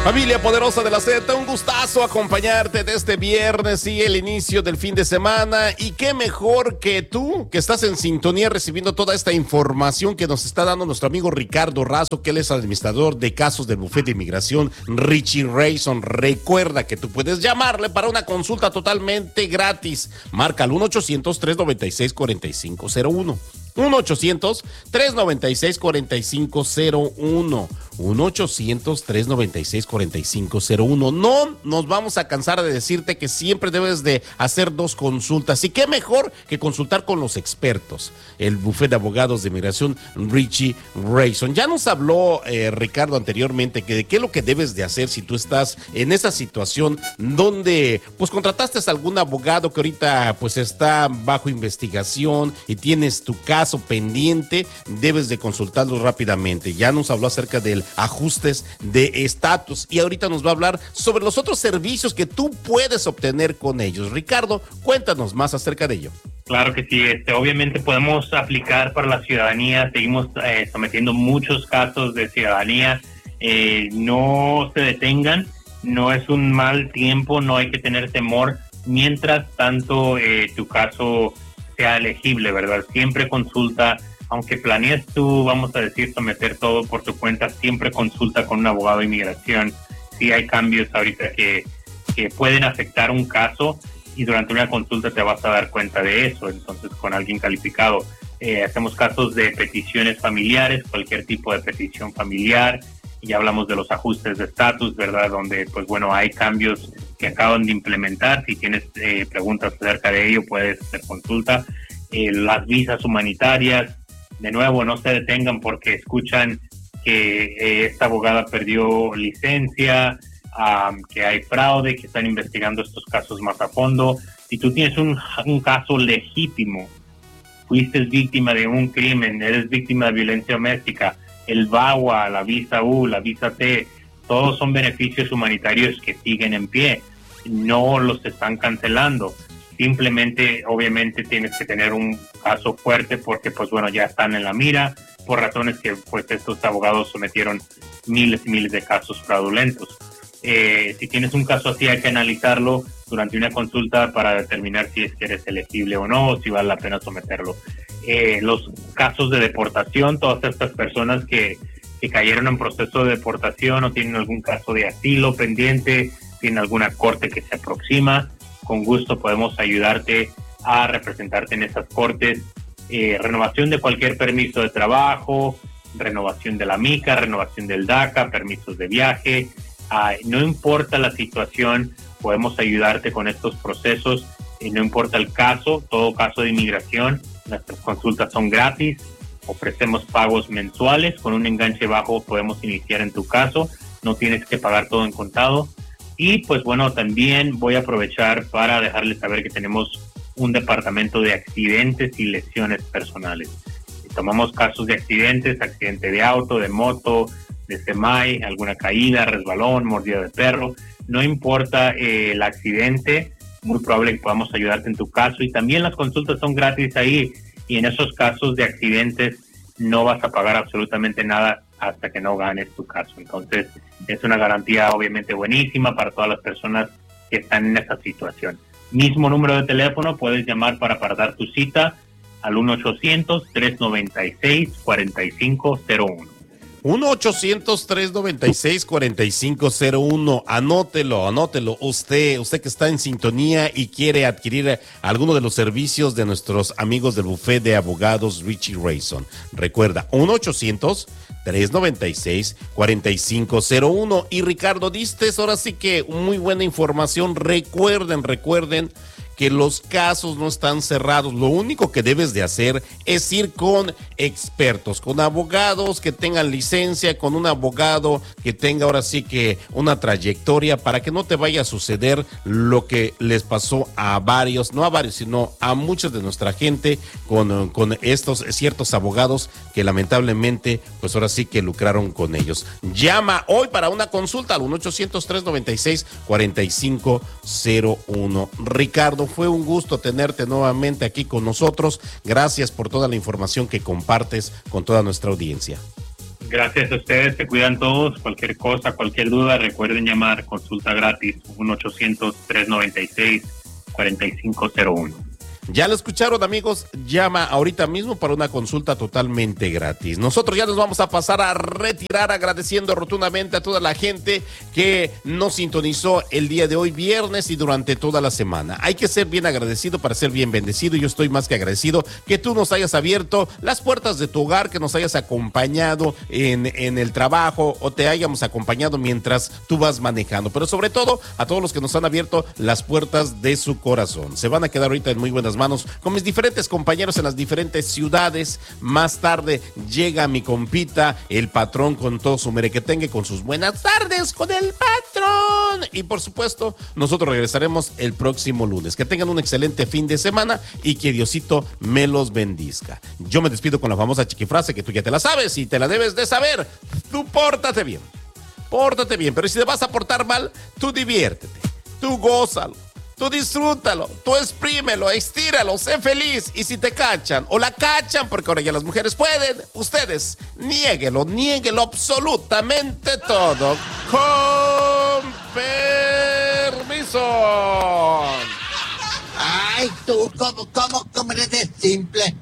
Familia poderosa de la Z, un gustazo acompañarte de este viernes y el inicio del fin de semana. Y qué mejor que tú, que estás en sintonía recibiendo toda esta información que nos está dando nuestro amigo Ricardo Razo, que él es administrador de casos del Bufete de Inmigración Richie Rayson. Recuerda que tú puedes llamarle para una consulta totalmente gratis. Marca al 1-800-396-4501. 1-800-396-4501. 1-800-396-4501. No nos vamos a cansar de decirte que siempre debes de hacer dos consultas. Y qué mejor que consultar con los expertos. El bufete de abogados de inmigración Richie Rayson. Ya nos habló Ricardo anteriormente que de qué es lo que debes de hacer si tú estás en esa situación donde pues contrataste a algún abogado que ahorita pues está bajo investigación y tienes tu caso pendiente. Debes de consultarlo rápidamente. Ya nos habló acerca del ajustes de estatus y ahorita nos va a hablar sobre los otros servicios que tú puedes obtener con ellos. Ricardo, cuéntanos más acerca de ello. Claro que sí, obviamente podemos aplicar para la ciudadanía, seguimos sometiendo muchos casos de ciudadanía, no se detengan, no es un mal tiempo, no hay que tener temor, mientras tanto tu caso sea elegible, ¿verdad? Siempre consulta. Aunque planees tú, vamos a decir, someter todo por tu cuenta, siempre consulta con un abogado de inmigración. Sí hay cambios ahorita que pueden afectar un caso y durante una consulta te vas a dar cuenta de eso. Entonces, con alguien calificado, hacemos casos de peticiones familiares, cualquier tipo de petición familiar. Ya hablamos de los ajustes de estatus, ¿verdad? Donde, pues bueno, hay cambios que acaban de implementar. Si tienes preguntas acerca de ello, puedes hacer consulta. Las visas humanitarias. De nuevo, no se detengan porque escuchan que esta abogada perdió licencia, que hay fraude, que están investigando estos casos más a fondo. Si tú tienes un caso legítimo, fuiste víctima de un crimen, eres víctima de violencia doméstica, el VAWA, la visa U, la visa T, todos son beneficios humanitarios que siguen en pie, no los están cancelando. Simplemente, obviamente, tienes que tener un caso fuerte porque, pues bueno, ya están en la mira por razones que, pues, estos abogados sometieron miles y miles de casos fraudulentos. Si tienes un caso así, hay que analizarlo durante una consulta para determinar si es que eres elegible o no, o si vale la pena someterlo. Los casos de deportación, todas estas personas que cayeron en proceso de deportación o tienen algún caso de asilo pendiente, tienen alguna corte que se aproxima, con gusto podemos ayudarte a representarte en esas cortes. Renovación de cualquier permiso de trabajo, renovación de la MICA, renovación del DACA, permisos de viaje. No importa la situación, podemos ayudarte con estos procesos. No importa el caso, todo caso de inmigración, nuestras consultas son gratis. Ofrecemos pagos mensuales. Con un enganche bajo podemos iniciar en tu caso. No tienes que pagar todo en contado. Y pues bueno, también voy a aprovechar para dejarles saber que tenemos un departamento de accidentes y lesiones personales. Tomamos casos de accidentes, accidente de auto, de moto, de semi, alguna caída, resbalón, mordida de perro. No importa el accidente, muy probable que podamos ayudarte en tu caso. Y también las consultas son gratis ahí. Y en esos casos de accidentes no vas a pagar absolutamente nada hasta que no ganes tu caso. Entonces, es una garantía obviamente buenísima para todas las personas que están en esa situación. Mismo número de teléfono, puedes llamar para apartar tu cita al 1-800-396-4501. 1-800-396-4501. Anótelo. Usted que está en sintonía y quiere adquirir alguno de los servicios de nuestros amigos del bufete de abogados Richie Rayson. Recuerda, 1-800-396-4501. Y Ricardo, diste ahora sí que muy buena información. Recuerden que los casos no están cerrados. Lo único que debes de hacer es ir con expertos, con abogados que tengan licencia, con un abogado que tenga ahora sí que una trayectoria para que no te vaya a suceder lo que les pasó a varios, no a varios, sino a muchos de nuestra gente con estos ciertos abogados que lamentablemente pues ahora sí que lucraron con ellos. Llama hoy para una consulta al 1-800-396-4501. Ricardo, fue un gusto tenerte nuevamente aquí con nosotros. Gracias por toda la información que compartes con toda nuestra audiencia. Gracias a ustedes, se cuidan todos. Cualquier cosa, cualquier duda, recuerden llamar, consulta gratis, 1-800-396-4501. Ya lo escucharon, amigos, llama ahorita mismo para una consulta totalmente gratis. Nosotros ya nos vamos a pasar a retirar agradeciendo rotundamente a toda la gente que nos sintonizó el día de hoy, viernes, y durante toda la semana. Hay que ser bien agradecido para ser bien bendecido. Yo estoy más que agradecido que tú nos hayas abierto las puertas de tu hogar, que nos hayas acompañado en el trabajo o te hayamos acompañado mientras tú vas manejando. Pero sobre todo a todos los que nos han abierto las puertas de su corazón. Se van a quedar ahorita en muy buenas manos con mis diferentes compañeros en las diferentes ciudades. Más tarde llega mi compita, el patrón, con todo su merequetengue, con sus buenas tardes con el patrón. Y por supuesto, nosotros regresaremos el próximo lunes. Que tengan un excelente fin de semana y que Diosito me los bendizca. Yo me despido con la famosa chiquifrase que tú ya te la sabes y te la debes de saber. Tú pórtate bien. Pórtate bien, pero si te vas a portar mal, tú diviértete. Tú gózalo. Tú disfrútalo, tú exprímelo, estíralo, sé feliz. Y si te cachan o la cachan, porque ahora ya las mujeres pueden, ustedes niéguelo absolutamente todo. Con permiso. Ay, tú, ¿cómo eres de simple?